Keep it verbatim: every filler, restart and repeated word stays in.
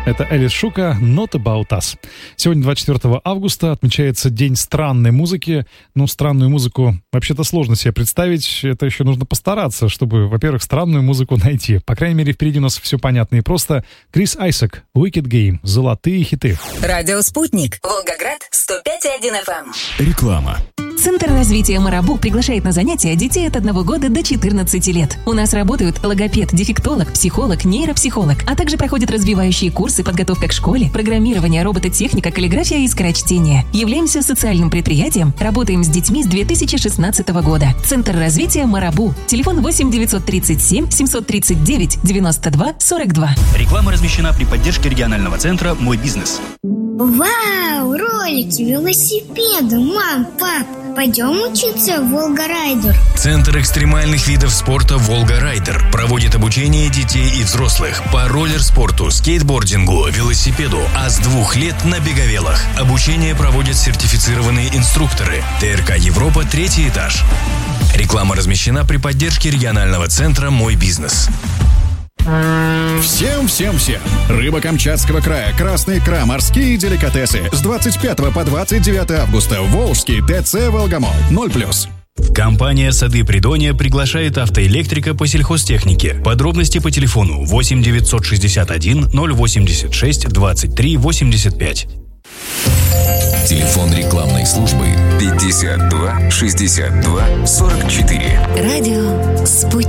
Это Элис Шука, Not About Us. Сегодня, двадцать четвёртого августа, отмечается День странной музыки. Ну, странную музыку вообще-то сложно себе представить. Это еще нужно постараться, чтобы, во-первых, странную музыку найти. По крайней мере, впереди у нас все понятно и просто. Крис Айсак, Wicked Game, золотые хиты. Радио «Спутник», Волгоград, сто пять и один эф эм. Реклама. Центр развития «Марабу» приглашает на занятия детей от одного года до четырнадцати лет. У нас работают логопед, дефектолог, психолог, нейропсихолог, а также проходят развивающие курсы, подготовка к школе, программирование, робототехника, каллиграфия и скорочтение. Являемся социальным предприятием, работаем с детьми с две тысячи шестнадцатого года. Центр развития «Марабу». Телефон восемь девятьсот тридцать семь семьсот тридцать девять девяносто два сорок два. Реклама размещена при поддержке регионального центра «Мой бизнес». Вау, ролики, велосипеды, мам, пап, пойдем учиться в Волга-Райдер. Центр экстремальных видов спорта «Волга-Райдер» проводит обучение детей и взрослых по роллер-спорту, скейтбордингу, велосипеду, а с двух лет на беговелах. Обучение проводят сертифицированные инструкторы. ТРК «Европа», третий этаж. Реклама размещена при поддержке регионального центра «Мой бизнес». Всем-всем-всем! Рыба Камчатского края, красная икра, морские деликатесы. С двадцать пятого по двадцать девятое августа. Волжский ТЦ «Волгомол». ноль плюс. Компания «Сады Придонья» приглашает автоэлектрика по сельхозтехнике. Подробности по телефону восемь девятьсот шестьдесят один ноль восемьдесят шесть двадцать три восемьдесят пять. Телефон рекламной службы пятьдесят два шестьдесят два сорок четыре. Радио «Спутник».